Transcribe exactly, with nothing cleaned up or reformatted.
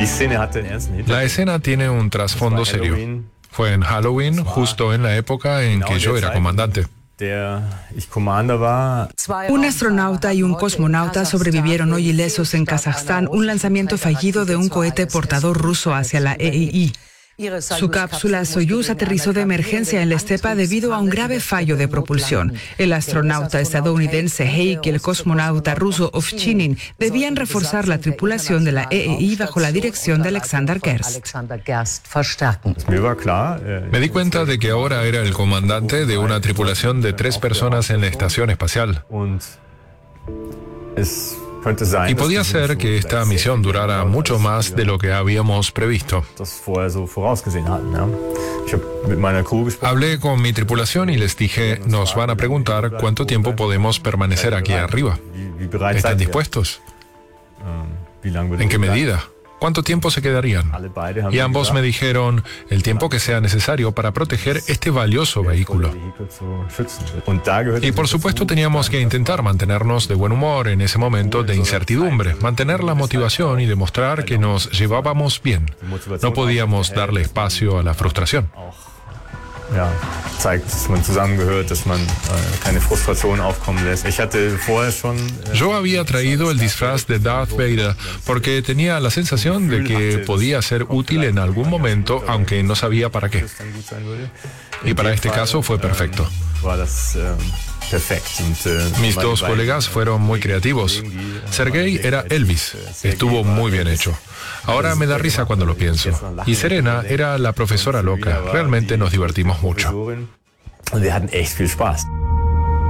La escena tiene un trasfondo serio. Fue en Halloween, justo en la época en que yo era comandante. Un astronauta y un cosmonauta sobrevivieron hoy ilesos en Kazajstán un lanzamiento fallido de un cohete portador ruso hacia la E I I. Su cápsula Soyuz aterrizó de emergencia en la estepa debido a un grave fallo de propulsión. El astronauta estadounidense Heik y el cosmonauta ruso Ovchinin debían reforzar la tripulación de la E I I bajo la dirección de Alexander Gerst. Me di cuenta de que ahora era el comandante de una tripulación de tres personas en la estación espacial. Y podía ser que esta misión durara mucho más de lo que habíamos previsto. Hablé con mi tripulación y les dije, nos van a preguntar cuánto tiempo podemos permanecer aquí arriba. ¿Están dispuestos? ¿En qué medida? ¿Cuánto tiempo se quedarían? Y ambos me dijeron el tiempo que sea necesario para proteger este valioso vehículo. Y por supuesto teníamos que intentar mantenernos de buen humor en ese momento de incertidumbre, mantener la motivación y demostrar que nos llevábamos bien. No podíamos darle espacio a la frustración. Ja, zeigt, dass man zusammengehört, dass man äh, keine Frustration aufkommen lässt. Ich hatte vorher schon, äh, Yo había traído el disfraz de Darth Vader porque tenía la sensación de que podía ser útil en algún momento, aunque no sabía para qué. Y para este caso fue perfecto. Mis dos colegas fueron muy creativos. Sergei era Elvis. Estuvo muy bien hecho. Ahora me da risa cuando lo pienso. Y Serena era la profesora loca. Realmente nos divertimos mucho. Wir hatten echt viel Spaß.